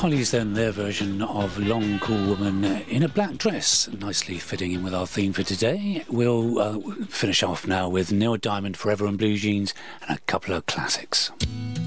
Hollies then, their version of Long Cool Woman in a black dress, nicely fitting in with our theme for today. We'll finish off now with Neil Diamond, Forever in Blue Jeans, and a couple of classics.